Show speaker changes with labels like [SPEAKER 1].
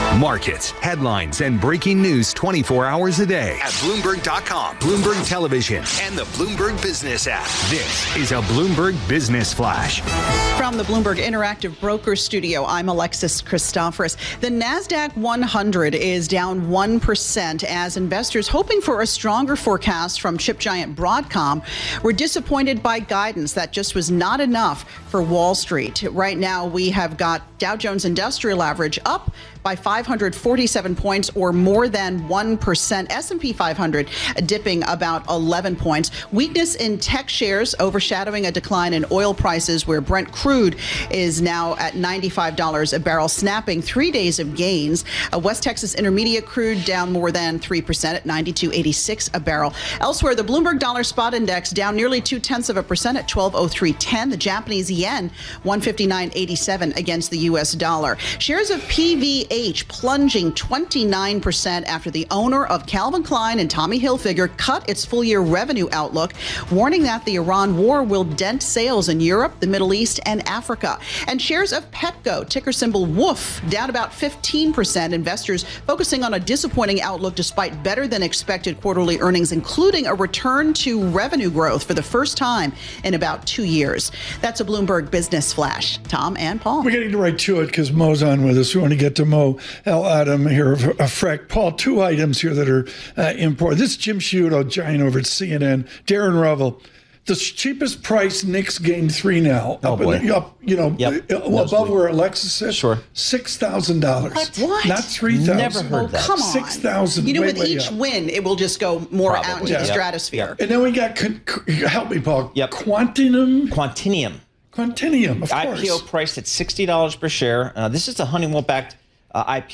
[SPEAKER 1] Markets, headlines, and breaking news 24 hours a day at Bloomberg.com, Bloomberg Television, and the Bloomberg Business app. This is a Bloomberg Business Flash.
[SPEAKER 2] From the Bloomberg Interactive Broker Studio, I'm Alexis Christoforous. The NASDAQ 100 is down 1% as investors hoping for a stronger forecast from chip giant Broadcom were disappointed by guidance that just was not enough for Wall Street. Right now, we have got Dow Jones Industrial Average up by 547 points, or more than 1%. S&P 500 dipping about 11 points. Weakness in tech shares overshadowing a decline in oil prices, where Brent crude is now at $95 a barrel, snapping 3 days of gains. West Texas Intermediate crude down more than 3% at $92.86 a barrel. Elsewhere, the Bloomberg Dollar Spot Index down nearly 0.2% at 1203.10. The Japanese yen 159.87 against the U.S. dollar. Shares of PVH plunging 29% after the owner of Calvin Klein and Tommy Hilfiger cut its full-year revenue outlook, warning that the Iran war will dent sales in Europe, the Middle East, and Africa. And shares of Petco, ticker symbol WOOF, down about 15%. Investors focusing on a disappointing outlook despite better than expected quarterly earnings, including a return to revenue growth for the first time in about 2 years. That's a Bloomberg Business Flash. Tom and Paul.
[SPEAKER 3] We're getting right to it because Mo's on with us. We want to get to Mo El Adam here of Freck. Paul, two items here that are important. This is Jim Sciutto, giant over at CNN. Darren Revel. The cheapest price, Knicks gained 3 now. Above where Alexis is.
[SPEAKER 4] Sure.
[SPEAKER 3] $6,000.
[SPEAKER 2] What?
[SPEAKER 3] Not 3,000.
[SPEAKER 4] Never heard that.
[SPEAKER 2] Come on.
[SPEAKER 3] 6,000.
[SPEAKER 2] You know,
[SPEAKER 3] way,
[SPEAKER 2] with
[SPEAKER 3] way
[SPEAKER 2] each
[SPEAKER 3] up.
[SPEAKER 2] win, it will just go more out into the stratosphere.
[SPEAKER 3] And then we got, help me, Paul.
[SPEAKER 4] Yep.
[SPEAKER 3] Quantinium, of course.
[SPEAKER 4] IPO priced at $60 per share. This is a Honeywell-backed IPO.